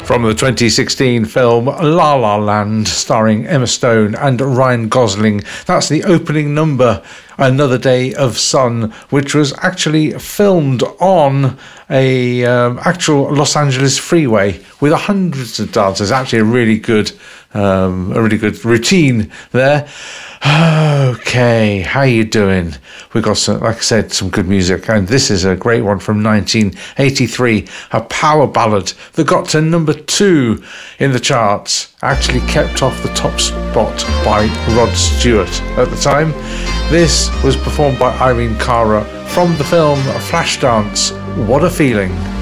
From the 2016 film La La Land, starring Emma Stone and Ryan Gosling. That's the opening number, Another Day of Sun, which was actually filmed on a actual Los Angeles freeway with hundreds of dancers. Actually a really good routine there. Okay, how you doing? We've got some, like I said, some good music, and this is a great one from 1983, a power ballad that got to number 2 in the charts, actually kept off the top spot by Rod Stewart at the time. This was performed by Irene Cara from the film Flashdance, What a Feeling.